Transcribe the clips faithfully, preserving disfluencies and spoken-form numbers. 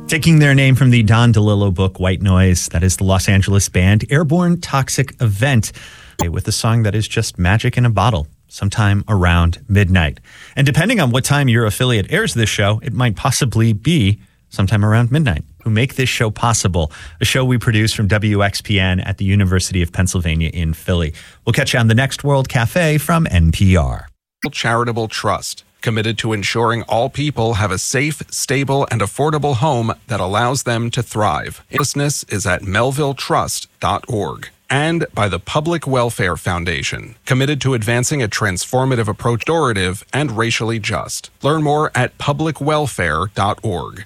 Taking their name from the Don DeLillo book, White Noise, that is the Los Angeles band Airborne Toxic Event, with a song that is just magic in a bottle, sometime around midnight. And depending on what time your affiliate airs this show, it might possibly be sometime around midnight, who make this show possible, a show we produce from W X P N at the University of Pennsylvania in Philly. We'll catch you on the Next World Cafe from N P R. Charitable Trust, committed to ensuring all people have a safe, stable, and affordable home that allows them to thrive. Business is at melville trust dot org. And by the Public Welfare Foundation, committed to advancing a transformative approach, restorative and racially just. Learn more at public welfare dot org.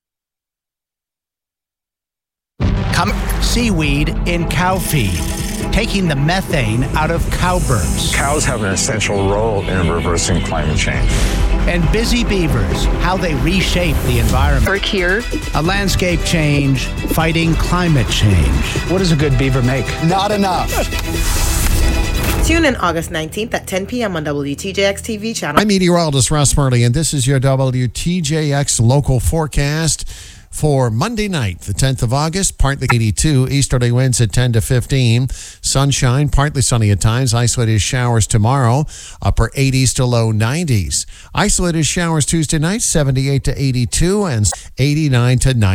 Come seaweed in cow feed, taking the methane out of cowbirds. Cows have an essential role in reversing climate change. And busy beavers, how they reshape the environment. Work here. A landscape change, fighting climate change. What does a good beaver make? Not enough. Tune in August nineteenth at ten p.m. on W T J X T V channel. I'm meteorologist Russ Murley, and this is your W T J X local forecast for Monday night, the tenth of August. Partly eighty-two, easterly winds at ten to fifteen. Sunshine, partly sunny at times. Isolated showers tomorrow, upper eighties to low nineties. Isolated showers Tuesday night, seventy-eight to eighty-two, and eighty-nine to ninety.